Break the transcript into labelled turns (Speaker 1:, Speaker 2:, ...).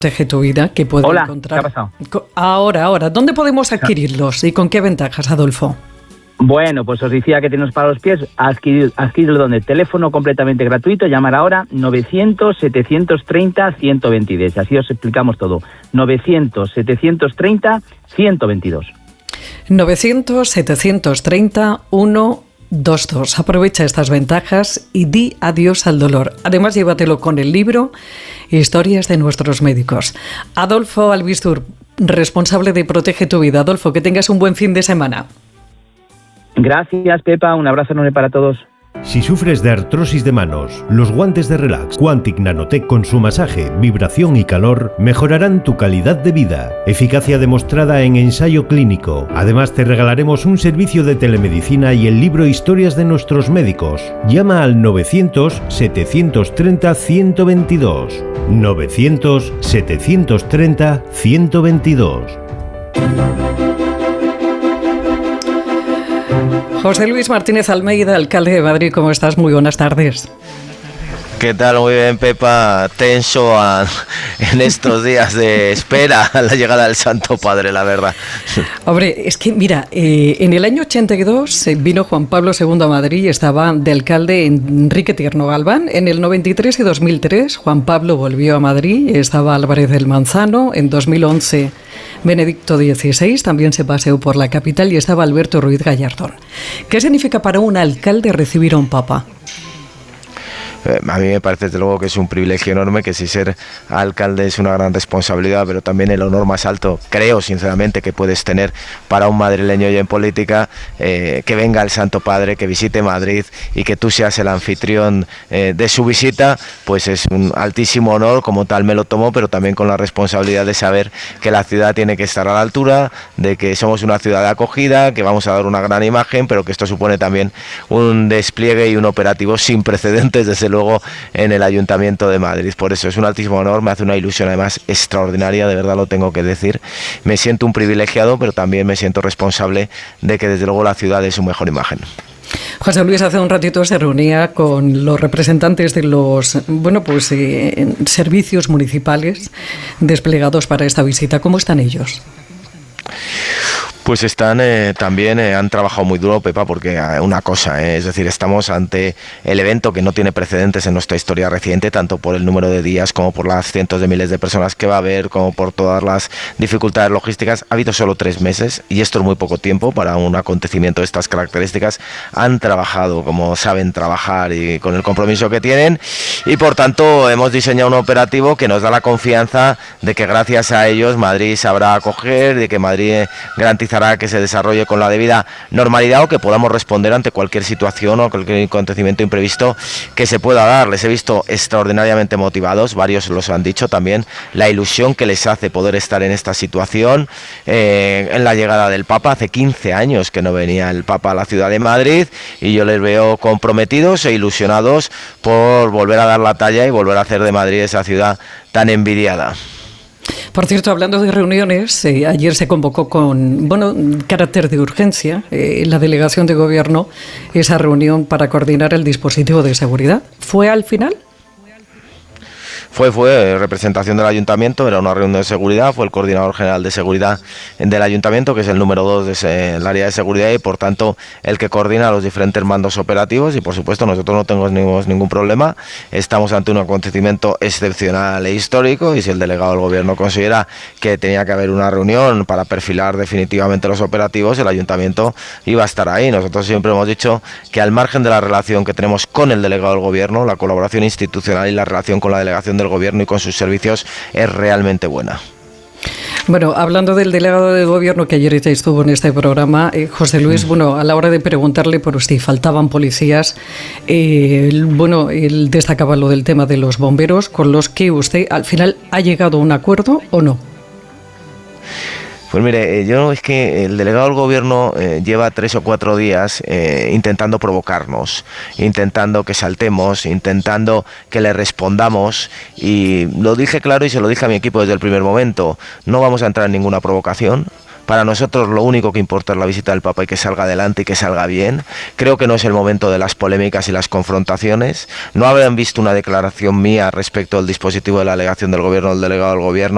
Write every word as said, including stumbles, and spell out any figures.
Speaker 1: Protege tu vida, que puede
Speaker 2: Hola,
Speaker 1: encontrar.
Speaker 2: ¿qué ha pasado?
Speaker 1: Ahora, ahora, ¿dónde podemos adquirirlos y con qué ventajas, Adolfo?
Speaker 2: Bueno, pues os decía que tenemos para los pies, adquirir, adquirirlo donde teléfono completamente gratuito, llamar ahora novecientos, setecientos treinta, ciento veintidós, así os explicamos todo, novecientos, setecientos treinta, ciento veintidós.
Speaker 1: novecientos, setecientos treinta, ciento veintidós. Aprovecha estas ventajas y di adiós al dolor. Además, llévatelo con el libro Historias de nuestros médicos. Adolfo Albistur, responsable de Protege tu Vida. Adolfo, que tengas un buen fin de semana.
Speaker 2: Gracias, Pepa, un abrazo enorme para todos.
Speaker 3: Si sufres de artrosis de manos, los guantes de Relax Quantic Nanotech con su masaje, vibración y calor mejorarán tu calidad de vida. Eficacia demostrada en ensayo clínico. Además, te regalaremos un servicio de telemedicina y el libro Historias de nuestros médicos. Llama al novecientos, setecientos treinta, ciento veintidós. novecientos, setecientos treinta, ciento veintidós.
Speaker 1: José Luis Martínez Almeida, alcalde de Madrid, ¿cómo estás? Muy buenas tardes.
Speaker 4: ¿Qué tal? Muy bien, Pepa. Tenso a, en estos días de espera a la llegada del Santo Padre, la verdad.
Speaker 1: Hombre, es que mira, eh, en el año ochenta y dos eh, vino Juan Pablo segundo a Madrid y estaba de alcalde Enrique Tierno Galván. En el noventa y tres y dos mil tres Juan Pablo volvió a Madrid, estaba Álvarez del Manzano. En dos mil once Benedicto dieciséis también se paseó por la capital y estaba Alberto Ruiz Gallardón. ¿Qué significa para un alcalde recibir a un papa?
Speaker 4: A mí me parece desde luego que es un privilegio enorme, que si ser alcalde es una gran responsabilidad, pero también el honor más alto, creo sinceramente, que puedes tener para un madrileño y en política, eh, que venga el Santo Padre, que visite Madrid y que tú seas el anfitrión eh, de su visita, pues es un altísimo honor, como tal me lo tomo, pero también con la responsabilidad de saber que la ciudad tiene que estar a la altura, de que somos una ciudad de acogida, que vamos a dar una gran imagen, pero que esto supone también un despliegue y un operativo sin precedentes, desde luego, en el Ayuntamiento de Madrid. Por eso es un altísimo honor, me hace una ilusión además extraordinaria, de verdad lo tengo que decir. Me siento un privilegiado, pero también me siento responsable de que desde luego la ciudad dé su mejor imagen.
Speaker 1: José Luis hace un ratito se reunía con los representantes de los bueno pues eh, servicios municipales desplegados para esta visita. ¿Cómo están ellos?
Speaker 4: Pues están eh, también, eh, han trabajado muy duro, Pepa, porque eh, una cosa, eh, es decir, estamos ante el evento que no tiene precedentes en nuestra historia reciente, tanto por el número de días como por las cientos de miles de personas que va a haber, como por todas las dificultades logísticas. Ha habido solo tres meses y esto es muy poco tiempo para un acontecimiento de estas características. Han trabajado como saben trabajar y con el compromiso que tienen, y por tanto hemos diseñado un operativo que nos da la confianza de que gracias a ellos Madrid sabrá acoger, de que Madrid garantiza que se desarrolle con la debida normalidad o que podamos responder ante cualquier situación o cualquier acontecimiento imprevisto que se pueda dar. Les he visto extraordinariamente motivados, varios los han dicho también, la ilusión que les hace poder estar en esta situación, eh, en la llegada del Papa. Hace quince años que no venía el Papa a la ciudad de Madrid y yo les veo comprometidos e ilusionados por volver a dar la talla y volver a hacer de Madrid esa ciudad tan envidiada.
Speaker 1: Por cierto, hablando de reuniones, eh, ayer se convocó con bueno carácter de urgencia eh, la delegación de gobierno esa reunión para coordinar el dispositivo de seguridad. ¿Fue al final?
Speaker 4: Fue, fue representación del Ayuntamiento, era una reunión de seguridad, fue el coordinador general de seguridad del Ayuntamiento, que es el número dos del área de seguridad y por tanto el que coordina los diferentes mandos operativos, y por supuesto nosotros no tenemos ningún, ningún problema, estamos ante un acontecimiento excepcional e histórico, y si el delegado del Gobierno considera que tenía que haber una reunión para perfilar definitivamente los operativos, el Ayuntamiento iba a estar ahí. Nosotros siempre hemos dicho que al margen de la relación que tenemos con el delegado del Gobierno, la colaboración institucional y la relación con la delegación del Gobierno y con sus servicios es realmente buena.
Speaker 1: Bueno, hablando del delegado de gobierno que ayer estuvo en este programa, eh, José Luis, bueno, a la hora de preguntarle por si faltaban policías, eh, bueno, él destacaba lo del tema de los bomberos, con los que usted al final ha llegado a un acuerdo o no.
Speaker 4: Pues mire, yo es que el delegado del Gobierno eh, lleva tres o cuatro días eh, intentando provocarnos, intentando que saltemos, intentando que le respondamos, y lo dije claro y se lo dije a mi equipo desde el primer momento: no vamos a entrar en ninguna provocación. Para nosotros lo único que importa es la visita del Papa y que salga adelante y que salga bien. Creo que no es el momento de las polémicas y las confrontaciones. No habrán visto una declaración mía respecto al dispositivo de la delegación del Gobierno, del delegado del Gobierno,